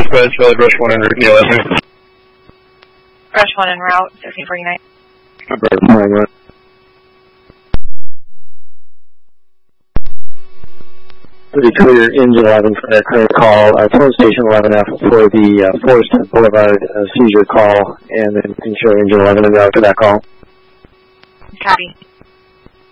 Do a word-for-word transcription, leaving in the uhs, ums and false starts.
Northwest, Valley Brush one hundred, Neil Esme. Brush one en route, thirteen forty-nine. Right. Pretty clear engine eleven for that current call. Uh, tone station eleven F for the uh, Forest Boulevard uh, seizure call, and then ensure engine eleven in route for that call. Copy.